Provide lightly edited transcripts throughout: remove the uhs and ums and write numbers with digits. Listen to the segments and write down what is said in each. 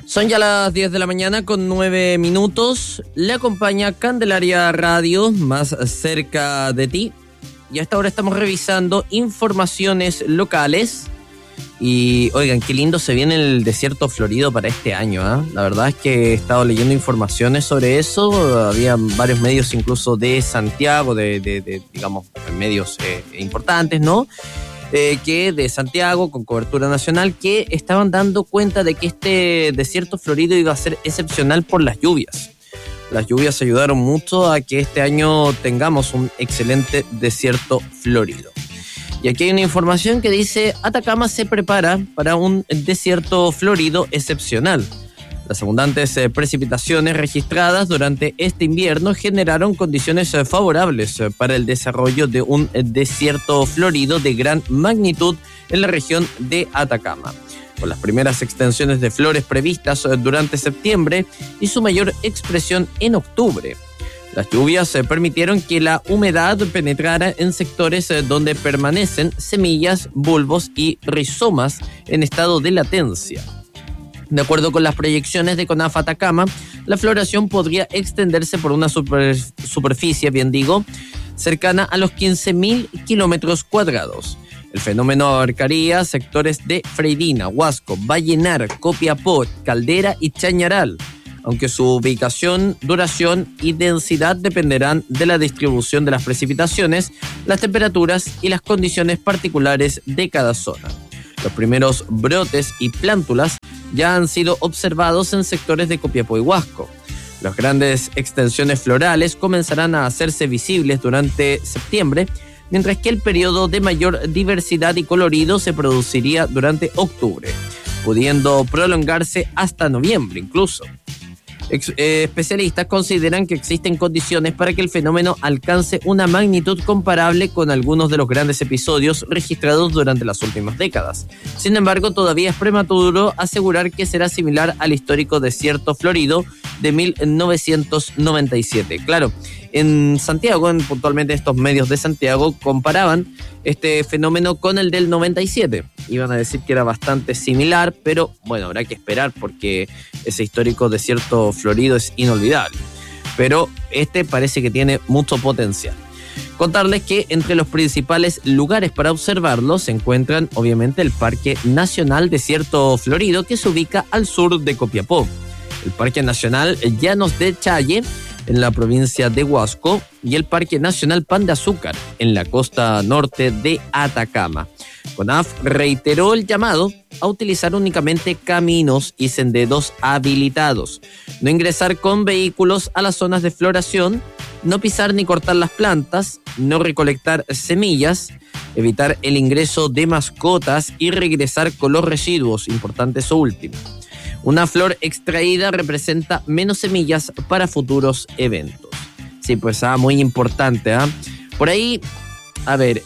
Son ya las 10 de la mañana con 9 minutos. Le acompaña Candelaria Radio, más cerca de ti. Y a esta hora estamos revisando informaciones locales. Y oigan, qué lindo se viene el desierto florido para este año, ¿eh? La verdad es que he estado leyendo informaciones sobre eso. Había varios medios incluso de Santiago, digamos, medios importantes, ¿no? Que de Santiago, con cobertura nacional, que estaban dando cuenta de que este desierto florido iba a ser excepcional por las lluvias. Las lluvias ayudaron mucho a que este año tengamos un excelente desierto florido. Y aquí hay una información que dice: Atacama se prepara para un desierto florido excepcional. Las abundantes precipitaciones registradas durante este invierno generaron condiciones favorables para el desarrollo de un desierto florido de gran magnitud en la región de Atacama, con las primeras extensiones de flores previstas durante septiembre y su mayor expresión en octubre. Las lluvias permitieron que la humedad penetrara en sectores donde permanecen semillas, bulbos y rizomas en estado de latencia. De acuerdo con las proyecciones de CONAF Atacama, la floración podría extenderse por una superficie, cercana a los 15.000 kilómetros cuadrados. El fenómeno abarcaría sectores de Freirina, Huasco, Vallenar, Copiapó, Caldera y Chañaral, aunque su ubicación, duración y densidad dependerán de la distribución de las precipitaciones, las temperaturas y las condiciones particulares de cada zona. Los primeros brotes y plántulas ya han sido observados en sectores de Copiapó y Huasco. Las grandes extensiones florales comenzarán a hacerse visibles durante septiembre, mientras que el periodo de mayor diversidad y colorido se produciría durante octubre, pudiendo prolongarse hasta noviembre incluso. Especialistas consideran que existen condiciones para que el fenómeno alcance una magnitud comparable con algunos de los grandes episodios registrados durante las últimas décadas. Sin embargo, todavía es prematuro asegurar que será similar al histórico desierto florido de 1997. Claro, en Santiago, puntualmente estos medios de Santiago, comparaban este fenómeno con el del 97. Iban a decir que era bastante similar, pero bueno, habrá que esperar porque ese histórico desierto florido es inolvidable. Pero este parece que tiene mucho potencial. Contarles que entre los principales lugares para observarlo se encuentran obviamente el Parque Nacional Desierto Florido, que se ubica al sur de Copiapó, el Parque Nacional Llanos de Challe en la provincia de Huasco y el Parque Nacional Pan de Azúcar en la costa norte de Atacama. CONAF reiteró el llamado a utilizar únicamente caminos y senderos habilitados, no ingresar con vehículos a las zonas de floración, no pisar ni cortar las plantas, no recolectar semillas, evitar el ingreso de mascotas y regresar con los residuos, importante eso último. Una flor extraída representa menos semillas para futuros eventos. Sí, pues muy importante. Por ahí, a ver,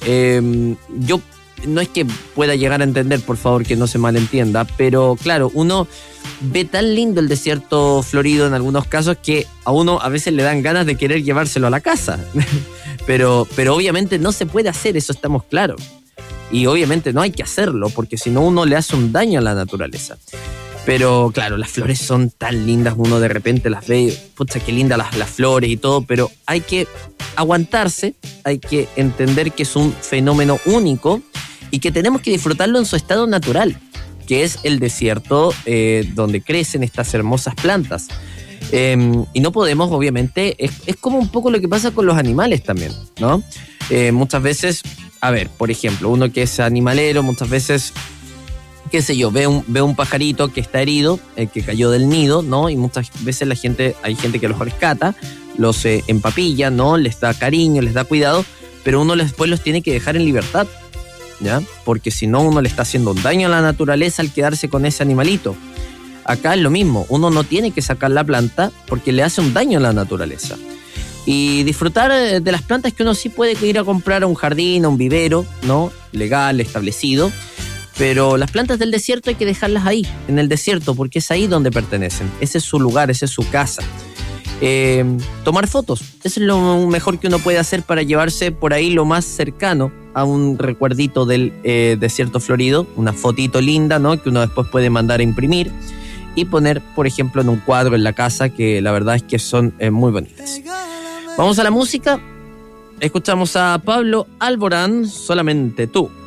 yo no es que pueda llegar a entender, por favor, que no se malentienda, pero claro, uno ve tan lindo el desierto florido en algunos casos que a uno a veces le dan ganas de querer llevárselo a la casa. pero obviamente no se puede hacer, eso estamos claros. Y obviamente no hay que hacerlo, porque si no uno le hace un daño a la naturaleza. Pero claro, las flores son tan lindas, uno de repente las ve, pucha, qué lindas las flores y todo, pero hay que aguantarse, hay que entender que es un fenómeno único y que tenemos que disfrutarlo en su estado natural, que es el desierto donde crecen estas hermosas plantas. Y no podemos, obviamente, es como un poco lo que pasa con los animales también, ¿no? Muchas veces, a ver, por ejemplo, uno que es animalero, muchas veces, qué sé yo, ve un pajarito que está herido, que cayó del nido, ¿no? Y muchas veces hay gente que los rescata, los empapilla, ¿no? Les da cariño, les da cuidado, pero uno después los tiene que dejar en libertad, ¿ya? Porque si no, uno le está haciendo un daño a la naturaleza al quedarse con ese animalito. Acá es lo mismo, uno no tiene que sacar la planta porque le hace un daño a la naturaleza. Y disfrutar de las plantas que uno sí puede ir a comprar a un jardín, a un vivero, ¿no? Legal, establecido. Pero las plantas del desierto hay que dejarlas ahí, en el desierto, porque es ahí donde pertenecen. Ese es su lugar, esa es su casa. Tomar fotos, eso es lo mejor que uno puede hacer para llevarse por ahí lo más cercano a un recuerdito del desierto florido, una fotito linda, ¿no? Que uno después puede mandar a imprimir. y poner, por ejemplo, en un cuadro en la casa, que la verdad es que son muy bonitas. Vamos a la música. Escuchamos a Pablo Alborán, Solamente tú.